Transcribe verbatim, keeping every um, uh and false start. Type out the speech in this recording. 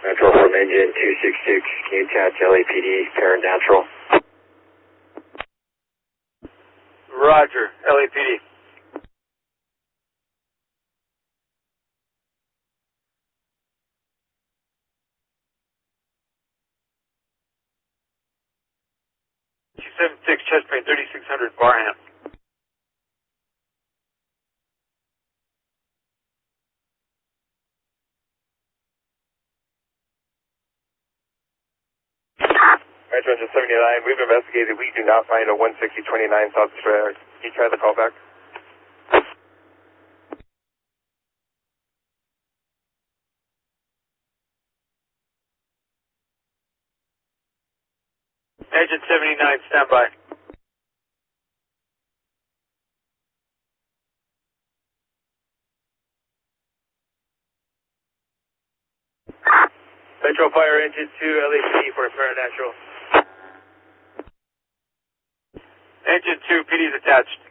Metro from engine two six six, can you attach L A P D, paranatural? Roger, L A P D. two seven six, chest pain, thirty-six hundred, Barham. Metro engine seventy-nine, we've investigated. We do not find a one sixty twenty-nine South Australia. Can you try the callback? Engine seventy-nine, standby. Metro Fire engine two, L A P D for a paranatural. Engine two, P D's attached.